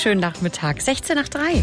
schönen Nachmittag. 16 nach 3.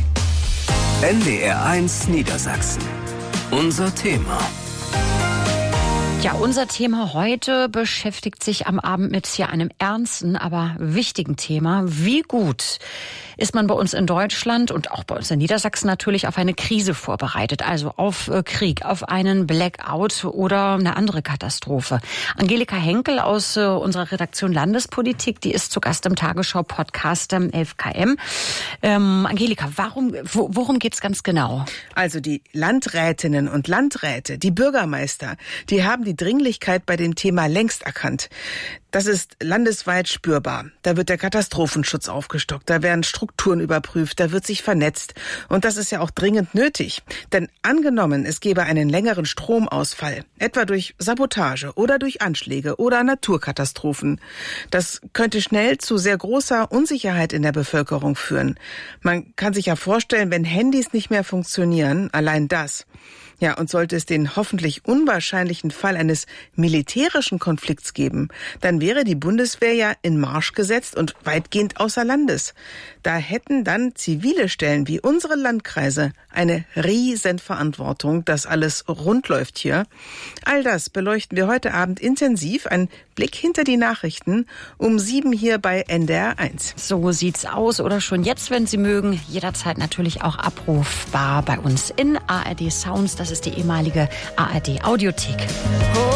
NDR1 Niedersachsen. Unser Thema. Ja, unser Thema heute beschäftigt sich am Abend mit einem ernsten, aber wichtigen Thema. Wie gut ist man bei uns in Deutschland und auch bei uns in Niedersachsen natürlich auf eine Krise vorbereitet, also auf Krieg, auf einen Blackout oder eine andere Katastrophe. Angelika Henkel aus unserer Redaktion Landespolitik, die ist zu Gast im Tagesschau-Podcast 11KM. Angelika, worum geht's ganz genau? Also die Landrätinnen und Landräte, die Bürgermeister, die haben die Dringlichkeit bei dem Thema längst erkannt. Das ist landesweit spürbar. Da wird der Katastrophenschutz aufgestockt, da werden Strukturen überprüft, da wird sich vernetzt. Und das ist ja auch dringend nötig. Denn angenommen, es gäbe einen längeren Stromausfall, etwa durch Sabotage oder durch Anschläge oder Naturkatastrophen. Das könnte schnell zu sehr großer Unsicherheit in der Bevölkerung führen. Man kann sich ja vorstellen, wenn Handys nicht mehr funktionieren, allein das. Ja, und sollte es den hoffentlich unwahrscheinlichen Fall eines militärischen Konflikts geben, dann wäre die Bundeswehr ja in Marsch gesetzt und weitgehend außer Landes. Da hätten dann zivile Stellen wie unsere Landkreise eine Riesenverantwortung, dass alles rund läuft hier. All das beleuchten wir heute Abend intensiv. Ein Blick hinter die Nachrichten um 7 hier bei NDR1. So sieht's aus oder schon jetzt, wenn Sie mögen, jederzeit natürlich auch abrufbar bei uns in ARD Sounds. Das ist die ehemalige ARD Audiothek.